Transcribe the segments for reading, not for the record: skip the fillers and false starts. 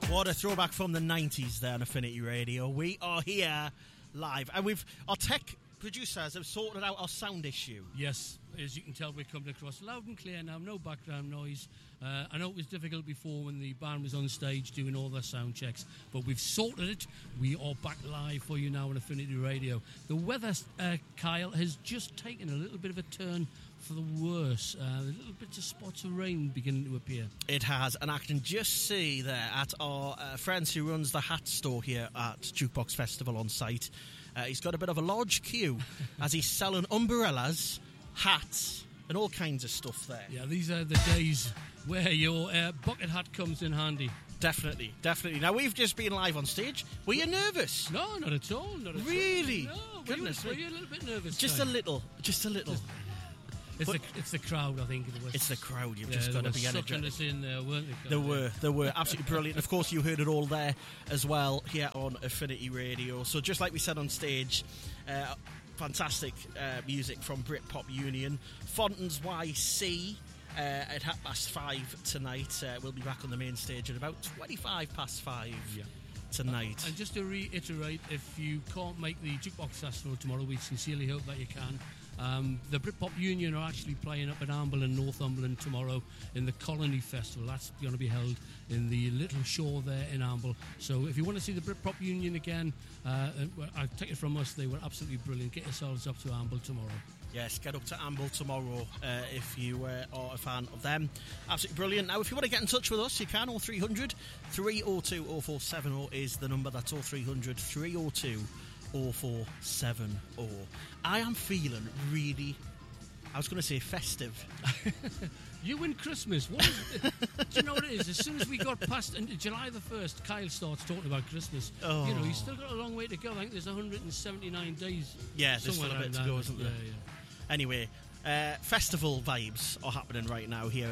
What a throwback from the 90s there on Affinity Radio. We are here live, and our tech producers have sorted out our sound issue. Yes, as you can tell, we're coming across loud and clear now, no background noise. I know it was difficult before when the band was on stage doing all their sound checks, but we've sorted it. We are back live for you now on Affinity Radio. The weather, Kyle, has just taken a little bit of a turn for the worse. A little bit of spots of rain beginning to appear. It has, and I can just see there at our friends who runs the hat store here at Jukebox Festival on site. He's got a bit of a large queue as he's selling umbrellas, hats, and all kinds of stuff there. Yeah, these are the days where your bucket hat comes in handy. Definitely. Now, we've just been live on stage. Were you nervous? No, not at all. Really? No. Goodness. Were you a little bit nervous? Just a little. It's the crowd, I think. It's the crowd. You've just got to be energetic. Sucking us in there, weren't they? There were absolutely brilliant. Of course, you heard it all there as well here on Affinity Radio. So just like we said on stage, fantastic music from Britpop Union, Fontaine's YC. At 5:30 tonight. We'll be back on the main stage at about 5:25 tonight. And just to reiterate, if you can't make the Jukebox Festival tomorrow, we sincerely hope that you can. The Britpop Union are actually playing up at Amble and Northumberland tomorrow in the Colony Festival. That's going to be held in the Little Shore there in Amble. So if you want to see the Britpop Union again, I take it from us, they were absolutely brilliant. Get yourselves up to Amble tomorrow. Yes, get up to Amble tomorrow if you are a fan of them. Absolutely brilliant. Now, if you want to get in touch with us, you can. 0300 302 0470 is the number. That's 0300 302 0470. I am feeling really, I was going to say festive. You and Christmas. What is it? Do you know what it is? As soon as we got past July the 1st, Kyle starts talking about Christmas. Oh. You know, he's still got a long way to go. I think there's 179 days. Yeah, there's still a bit to go, isn't there? Yeah. Anyway, festival vibes are happening right now here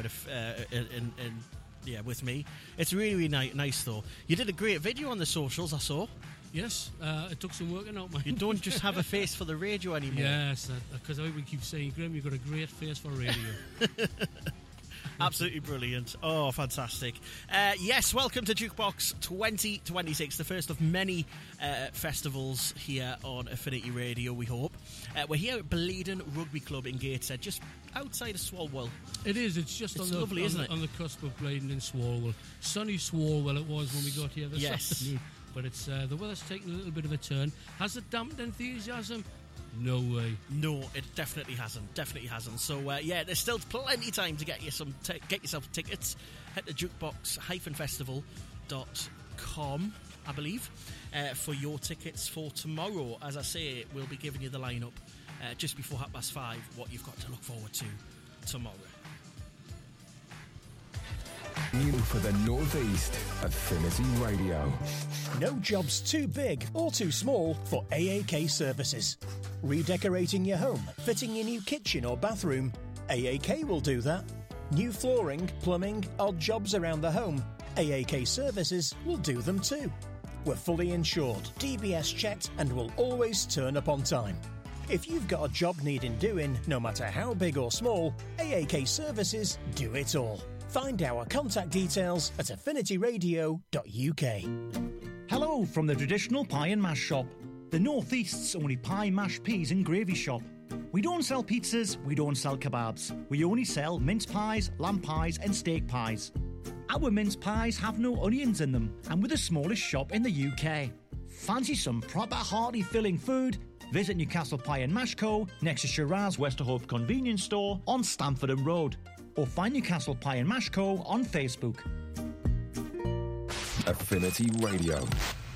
with me. It's really, really nice, though. You did a great video on the socials, I saw. Yes, it took some working out, man. You don't just have a face for the radio anymore. Yes, because we keep saying, Graham, you've got a great face for radio. Absolutely brilliant. Oh, fantastic. Yes, welcome to Jukebox 2026, the first of many festivals here on Affinity Radio, we hope. We're here at Bleedon Rugby Club in Gateshead, just outside of Swalwell. It is. It's just on the cusp of Bleedon and Swalwell. Sunny Swalwell it was when we got here this afternoon. But it's the weather's taken a little bit of a turn. Has it dampened enthusiasm? No way. No, it definitely hasn't. So, there's still plenty of time to get you get yourself tickets. Head to jukebox-festival.com, I believe, for your tickets for tomorrow. As I say, we'll be giving you the lineup just before 5:30, what you've got to look forward to tomorrow. New for the Northeast, Affinity Radio. No job's too big or too small for AAK Services. Redecorating your home, fitting your new kitchen or bathroom, AAK will do that. New flooring, plumbing, odd jobs around the home, AAK Services will do them too. We're fully insured, DBS checked, and will always turn up on time. If you've got a job needing doing, no matter how big or small, AAK Services do it all. Find our contact details at affinityradio.uk. Hello from the traditional pie and mash shop. The Northeast's only pie, mash, peas and gravy shop. We don't sell pizzas, we don't sell kebabs. We only sell mince pies, lamb pies and steak pies. Our mince pies have no onions in them and we're the smallest shop in the UK. Fancy some proper hearty filling food? Visit Newcastle Pie and Mash Co. next to Shiraz Westerhope Convenience Store on Stamford Road. Or find Newcastle Pie and Mash Co. on Facebook. Affinity Radio.